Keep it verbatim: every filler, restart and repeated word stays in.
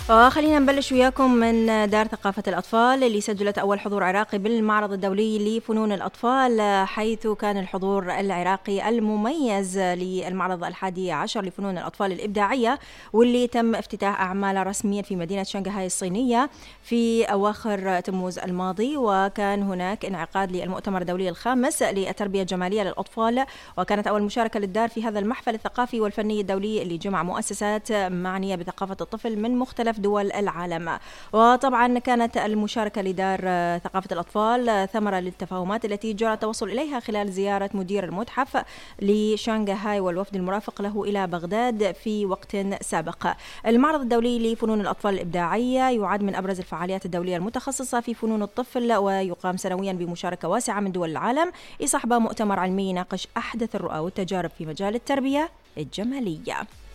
وخلينا نبلش وياكم من دار ثقافة الأطفال اللي سجلت أول حضور عراقي بالمعرض الدولي لفنون الأطفال، حيث كان الحضور العراقي المميز للمعرض الحادي عشر لفنون الأطفال الإبداعية، واللي تم افتتاح أعماله رسميا في مدينة شنغهاي الصينية في أواخر تموز الماضي. وكان هناك انعقاد للمؤتمر الدولي الخامس للتربية الجمالية للأطفال، وكانت أول مشاركة للدار في هذا المحفل الثقافي والفني الدولي اللي جمع مؤسسات معنية بثقافة الطفل من مختلف دول العالم. وطبعا كانت المشاركة لدار ثقافة الأطفال ثمرة للتفاهمات التي جرى التوصل إليها خلال زيارة مدير المتحف لشنغهاي والوفد المرافق له إلى بغداد في وقت سابق. المعرض الدولي لفنون الأطفال الإبداعية يعد من أبرز الفعاليات الدولية المتخصصة في فنون الطفل، ويقام سنويا بمشاركة واسعة من دول العالم، يصاحبه مؤتمر علمي يناقش أحدث الرؤى والتجارب في مجال التربية الجمالية.